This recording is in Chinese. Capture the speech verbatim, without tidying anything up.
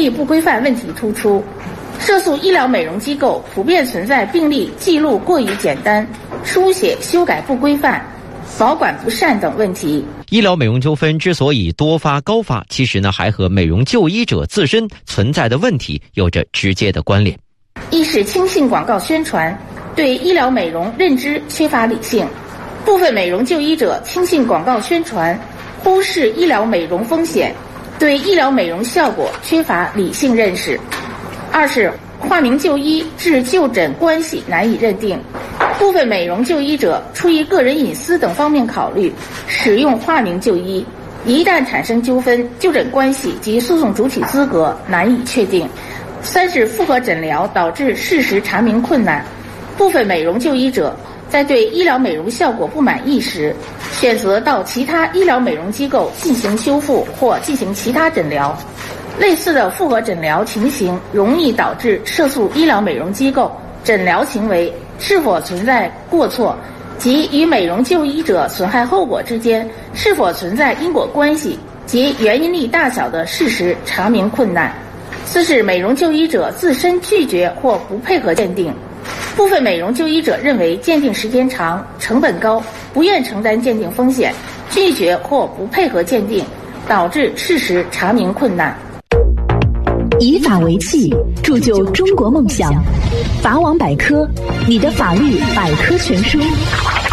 例不规范问题突出，涉诉医疗美容机构普遍存在病例记录过于简单、书写修改不规范、保管不善等问题。 医疗美容纠纷之所以多发高发，其实呢还和美容就医者自身存在的问题有着直接的关联。 一是轻信广告宣传，对医疗美容认知缺乏理性，部分美容就医者轻信广告宣传，忽视医疗美容风险，对医疗美容效果缺乏理性认识。二是化名就医至就诊关系难以认定，部分美容就医者出于个人隐私等方面考虑，使用化名就医，一旦产生纠纷，就诊关系及诉讼主体资格难以确定。三是复合诊疗导致事实查明困难，部分美容就医者在对医疗美容效果不满意时，选择到其他医疗美容机构进行修复或进行其他诊疗。类似的复合诊疗情形容易导致涉诉医疗美容机构诊疗行为是否存在过错及与美容就医者损害后果之间是否存在因果关系及原因力大小的事实查明困难。四是美容就医者自身拒绝或不配合鉴定，部分美容就医者认为鉴定时间长、成本高，不愿承担鉴定风险，拒绝或不配合鉴定，导致事实查明困难。 以法为器，铸就中国梦想。法网百科，你的法律百科全书。